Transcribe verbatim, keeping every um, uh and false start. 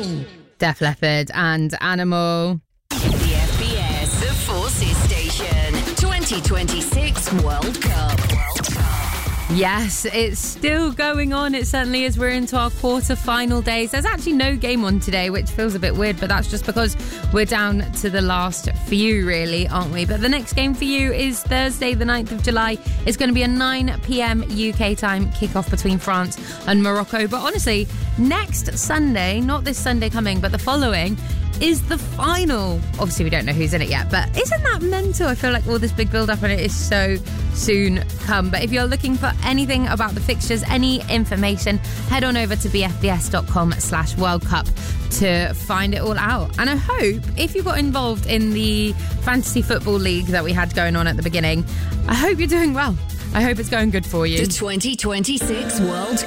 Def Leppard and Animal. The F B S, the Forces Station, twenty twenty-six World Cup. Yes, it's still going on. It certainly is. We're into our quarter-final days. There's actually no game on today, which feels a bit weird, but that's just because we're down to the last few, really, aren't we? But the next game for you is Thursday, the ninth of July. It's going to be a nine p.m. U K time kickoff between France and Morocco. But honestly, next Sunday, not this Sunday coming, but the following, is the final. Obviously, we don't know who's in it yet, but isn't that mental? I feel like all this big build-up and it is so soon come. But if you're looking for anything about the fixtures, any information, head on over to bfbs.com slash World Cup to find it all out. And I hope, if you got involved in the fantasy football league that we had going on at the beginning, I hope you're doing well. I hope it's going good for you. The twenty twenty-six World